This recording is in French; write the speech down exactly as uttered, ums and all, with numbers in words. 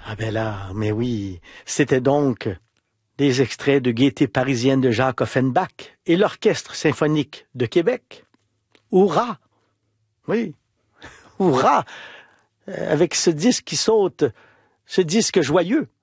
Ah ben là, mais oui, c'était donc des extraits de Gaieté parisienne de Jacques Offenbach et l'Orchestre symphonique de Québec. Hurrah! Oui, hurrah! Avec ce disque qui saute, ce disque joyeux.